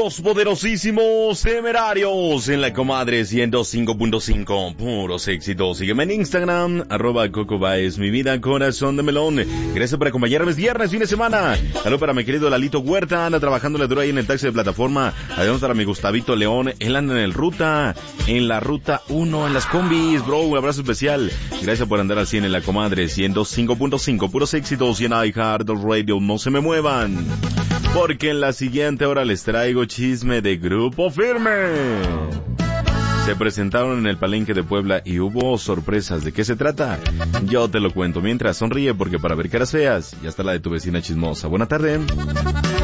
Los poderosísimos Temerarios en la Comadre 105.5, puros éxitos. Sígueme en Instagram, @CocoBaez, mi vida, corazón de melón. Gracias por acompañarme, es viernes, fin de semana. Saludos para mi querido Lalito Huerta, anda trabajando duro ahí en el taxi de plataforma. Adiós para mi Gustavito León, él anda en la ruta 1, en las combis, bro, un abrazo especial. Gracias por andar así en la Comadre 105.5, puros éxitos y en iHeartRadio, no se me muevan. Porque en la siguiente hora les traigo chisme de Grupo Firme. Se presentaron en el Palenque de Puebla y hubo sorpresas. ¿De qué se trata? Yo te lo cuento. Mientras sonríe porque para ver caras feas, ya está la de tu vecina chismosa. Buena tarde.